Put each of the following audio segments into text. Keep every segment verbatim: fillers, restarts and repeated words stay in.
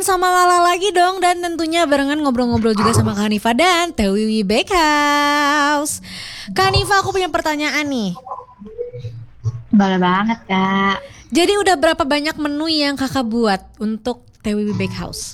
Sama Lala lagi dong, dan tentunya barengan ngobrol-ngobrol juga sama Kak Hanifa dan Teh Wiwi Bakehouse. Kak Hanifa, aku punya pertanyaan nih. Boleh banget Kak. Jadi udah berapa banyak menu yang kakak buat untuk Teh Wiwi Bakehouse?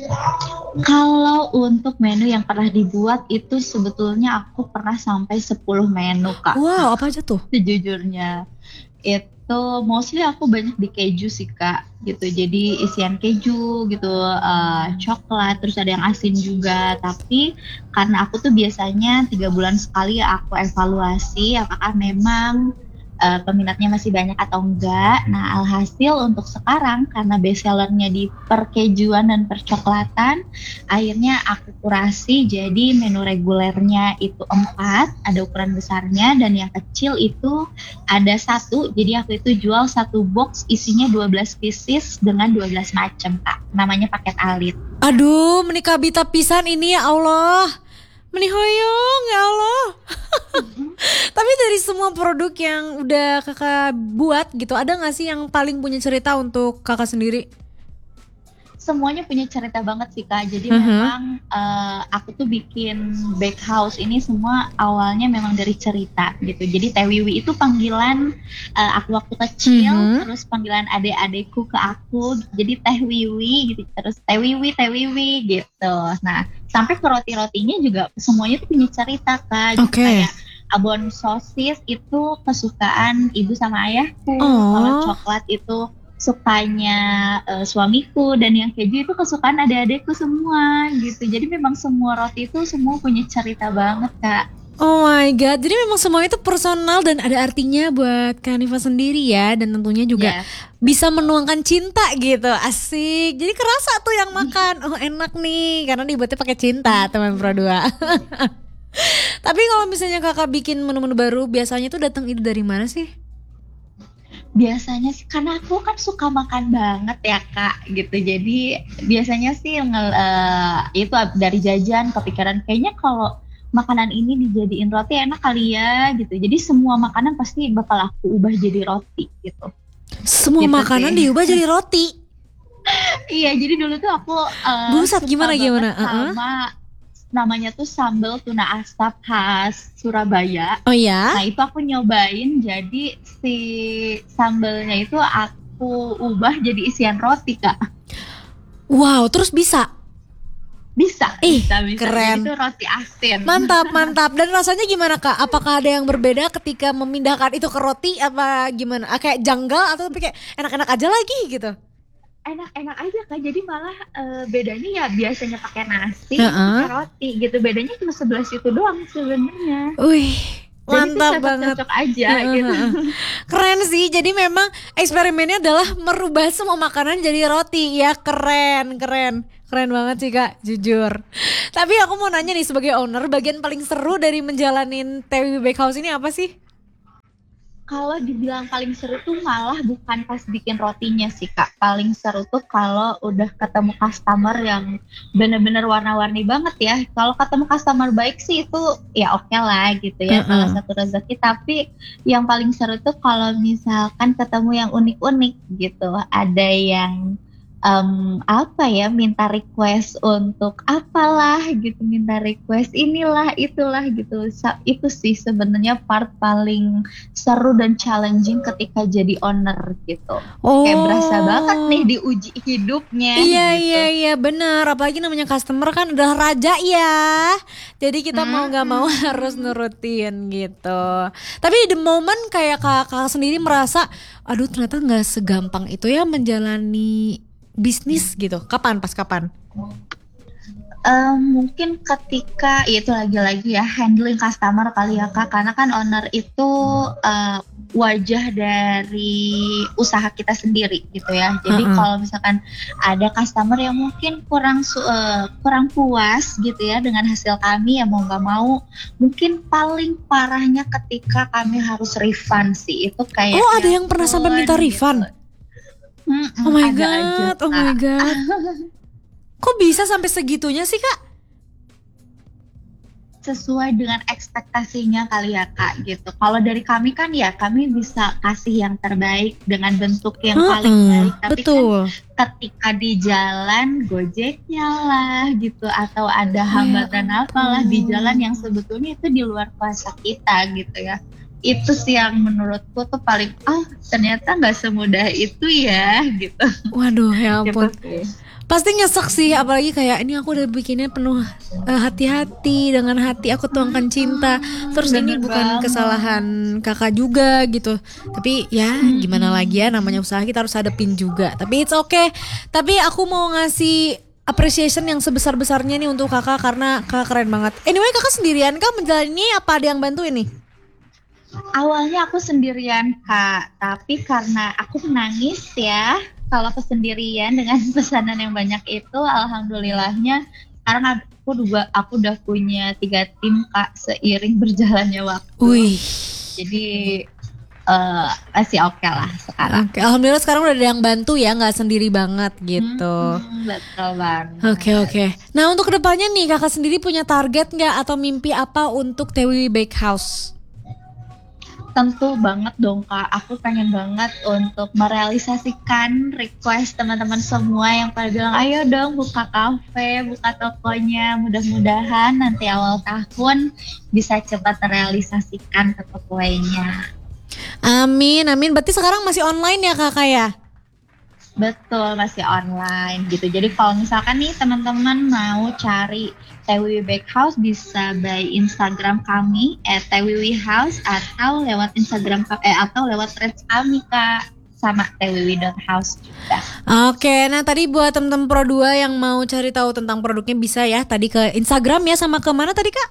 Kalau untuk menu yang pernah dibuat itu sebetulnya aku pernah sampai sepuluh menu Kak. Wow, apa aja tuh? Sejujurnya itu mostly aku banyak di keju sih Kak gitu. Jadi isian keju gitu, eh, coklat, terus ada yang asin juga. Tapi karena aku tuh biasanya tiga bulan sekali aku evaluasi apakah memang uh, peminatnya masih banyak atau enggak. Nah, alhasil untuk sekarang karena best sellernya di perkejuan dan percoklatan, akhirnya aku kurasi jadi menu regulernya itu empat, ada ukuran besarnya, dan yang kecil itu ada satu. Jadi aku itu jual satu box isinya dua belas pieces dengan dua belas macam Kak. Namanya paket alit. Aduh, menikah bita pisan ini ya Allah. Menihoyong ya Allah. Tapi dari semua produk yang udah kakak buat gitu, ada gak sih yang paling punya cerita untuk kakak sendiri? Semuanya punya cerita banget sih Kak. Jadi uh-huh. memang uh, aku tuh bikin bakehouse ini semua awalnya memang dari cerita gitu. Jadi Teh Wiwi itu panggilan uh, aku waktu kecil, uh-huh. terus panggilan adik-adikku ke aku. Jadi Teh Wiwi gitu, terus Teh Wiwi, Teh Wiwi gitu. Nah, sampai ke roti-rotinya juga semuanya tuh punya cerita Kak. Jadi okay. kayak abon sosis itu kesukaan ibu sama ayahku. Oh. Kalau coklat itu sukanya uh, suamiku, dan yang keju itu kesukaan adik-adikku semua gitu. Jadi memang semua roti itu semua punya cerita banget Kak. Oh my god, jadi memang semua itu personal dan ada artinya buat Kak Hanifa sendiri ya. Dan tentunya juga yes. bisa menuangkan cinta gitu. Asik, jadi kerasa tuh yang makan. Oh enak nih, karena dibuatnya pakai cinta teman berdua. Tapi kalau misalnya kakak bikin menu-menu baru, biasanya tuh datang ide dari mana sih? Biasanya sih karena aku kan suka makan banget ya Kak gitu. Jadi biasanya sih nge- uh, itu dari jajan kepikiran kayaknya kalau makanan ini dijadiin roti enak kali ya gitu. Jadi semua makanan pasti bakal aku ubah jadi roti gitu. Semua gitu makanan sih diubah jadi roti. Iya, jadi dulu tuh aku uh, Buset, suka gimana gimana sama uh-uh. namanya tuh sambal tuna asap khas Surabaya. Oh ya? Nah itu aku nyobain, jadi si sambalnya itu aku ubah jadi isian roti Kak. Wow, terus bisa? Bisa, Ih, bisa, bisa. Keren. Jadi itu roti asin. Mantap, mantap. Dan rasanya gimana Kak? Apakah ada yang berbeda ketika memindahkan itu ke roti apa gimana? Ah, kayak janggal atau tapi kayak enak-enak aja lagi gitu? Enak-enak aja Kak, jadi malah uh, bedanya ya biasanya pakai nasi, uh-uh. pakai roti gitu, bedanya cuma sebelas itu doang sebenarnya. Wih, mantap banget. Cocok aja uh-huh. gitu. Keren sih, jadi memang eksperimennya adalah merubah semua makanan jadi roti. Ya keren, keren. Keren banget sih Kak, jujur. Tapi aku mau nanya nih sebagai owner, bagian paling seru dari menjalanin Teh Wiwi Bakehouse ini apa sih? Kalau dibilang paling seru tuh malah bukan pas bikin rotinya sih Kak. Paling seru tuh kalau udah ketemu customer yang bener-bener warna-warni banget ya. Kalau ketemu customer baik sih itu ya oke okay lah gitu ya. Uh-uh. Salah satu rezeki. Tapi yang paling seru tuh kalau misalkan ketemu yang unik-unik gitu. Ada yang Um, apa ya minta request untuk apalah gitu, minta request inilah itulah gitu. Itu sih sebenarnya part paling seru dan challenging ketika jadi owner gitu. Oh. Kayak berasa banget nih diuji hidupnya. Iya gitu. iya iya benar, apalagi namanya customer kan udah raja ya. Jadi kita hmm. mau nggak mau harus nurutin gitu. Tapi the moment kayak kakak sendiri merasa, aduh ternyata nggak segampang itu ya menjalani bisnis gitu. Kapan? Pas kapan? Um, mungkin ketika ya itu lagi-lagi ya handling customer kali ya Kak, karena kan owner itu uh, wajah dari usaha kita sendiri gitu ya. Jadi uh-uh. kalau misalkan ada customer yang mungkin kurang uh, kurang puas gitu ya dengan hasil kami, ya mau nggak mau mungkin paling parahnya ketika kami harus refund sih. Itu kayak oh ada yang pernah sampai minta refund gitu. Hmm, oh my god, aja, oh my god. Kok bisa sampai segitunya sih Kak? sesuai dengan ekspektasinya kali ya Kak gitu. Kalau dari kami kan ya kami bisa kasih yang terbaik dengan bentuk yang Uh-uh, paling baik. Tapi betul. kan ketika di jalan gojeknya lah gitu atau ada hambatan Ya apalah di jalan ampun. yang sebetulnya itu di luar kuasa kita gitu ya. Itu sih yang menurutku tuh paling oh ternyata nggak semudah itu ya gitu. Waduh ya Gitu ampun. sih. Pasti nyesek sih, apalagi kayak ini aku udah bikinnya penuh eh, hati-hati, dengan hati aku tuangkan cinta. Terus ini Bener bukan banget. kesalahan kakak juga gitu. Tapi ya gimana lagi ya, namanya usaha kita harus hadapin juga. Tapi it's okay. Tapi aku mau ngasih appreciation yang sebesar-besarnya nih untuk kakak karena kakak keren banget. Anyway, kakak sendirian kah menjalani, apa ada yang bantu ini? Awalnya aku sendirian Kak, tapi karena aku menangis ya kalau kesendirian dengan pesanan yang banyak itu, alhamdulillahnya sekarang aku juga aku udah punya tiga tim Kak seiring berjalannya waktu. Wih. Jadi eh, masih oke lah sekarang. Oke, alhamdulillah sekarang udah ada yang bantu ya, nggak sendiri banget gitu. Hmm, betul banget. Oke oke. Nah untuk kedepannya nih kakak sendiri punya target nggak atau mimpi apa untuk T W W Bakehouse? Tentu banget dong Kak, aku pengen banget untuk merealisasikan request teman-teman semua yang pada bilang ayo dong buka kafe, buka tokonya. Mudah-mudahan nanti awal tahun bisa cepat terrealisasikan toko kuenya. Amin amin. Berarti sekarang masih online ya kakak ya? Betul, masih online gitu. Jadi kalau misalkan nih teman-teman mau cari T W W Bakehouse bisa by Instagram kami at T W W House atau lewat Instagram ka- eh atau lewat threads kami Kak sama T W W dot house juga. Oke, nah tadi buat temen-temen Pro dua yang mau cari tahu tentang produknya bisa ya tadi ke Instagram ya, sama ke mana tadi kak?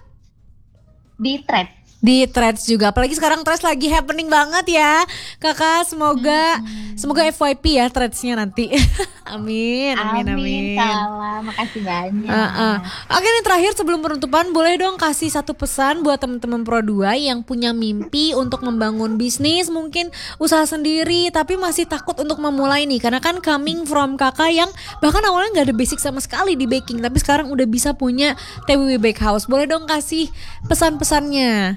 Di thread. Di Threads juga, apalagi sekarang Threads lagi happening banget ya kakak. Semoga Hmm. semoga F Y P ya Threadsnya nanti. Amin amin amin. Salam, makasih banyak. Uh-uh. Oke nih terakhir sebelum penutupan, boleh dong kasih satu pesan buat teman-teman Pro dua yang punya mimpi untuk membangun bisnis, mungkin usaha sendiri tapi masih takut untuk memulai nih, karena kan coming from kakak yang bahkan awalnya nggak ada basic sama sekali di baking tapi sekarang udah bisa punya T W W Bakehouse. Boleh dong kasih pesan-pesannya.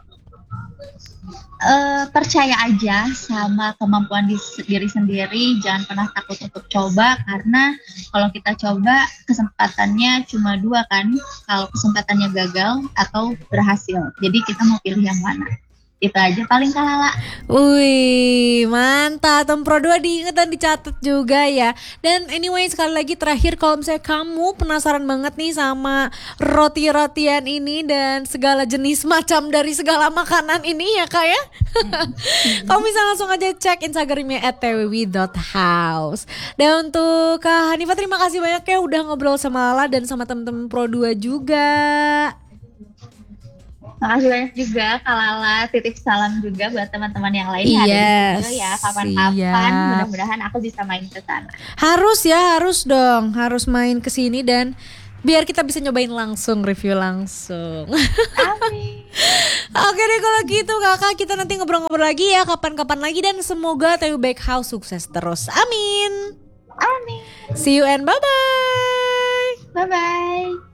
Eh, percaya aja sama kemampuan di- diri sendiri, jangan pernah takut untuk coba karena kalau kita coba kesempatannya cuma dua kan, kalau kesempatannya gagal atau berhasil. Jadi kita mau pilih yang mana? Itu aja paling kalala. Wih, mantap. Tem Pro dua diingat dan dicatat juga ya. Dan anyway sekali lagi terakhir, kalau misalnya kamu penasaran banget nih sama roti-rotian ini dan segala jenis macam dari segala makanan ini ya kak ya, kamu bisa langsung aja cek Instagramnya at t w w dot house. Dan untuk Kak Hanifah, terima kasih banyak ya udah ngobrol sama Lala dan sama temen-temen Pro dua juga. Makasih banyak juga Kak Lala, titip salam juga buat teman-teman yang lain yang ada di Yes, studio ya. Kapan-kapan siap. mudah-mudahan aku bisa main ke sana. Harus ya, harus dong, harus main ke sini dan biar kita bisa nyobain langsung, review langsung. Amin. Oke deh kalau gitu kakak, kita nanti ngobrol-ngobrol lagi ya kapan-kapan lagi, dan semoga T W Bakehouse sukses terus. Amin. Amin. See you and bye-bye. Bye-bye.